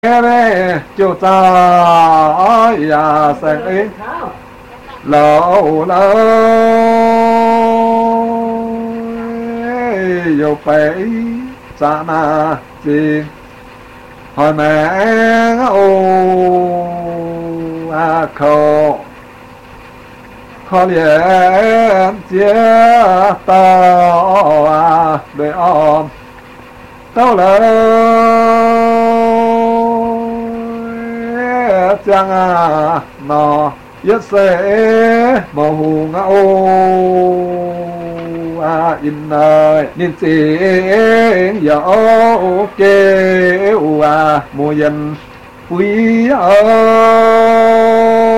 bê chú cha ya sang ý lâu lâu yêu phải cha na gì hỏi mẹ ô à khổ khó liền chia tao à để ôm tao lời chăng à nó nhất sẽ màu ngao à in ơi nên tiếng dẫu kêu à mùa dần quý ơi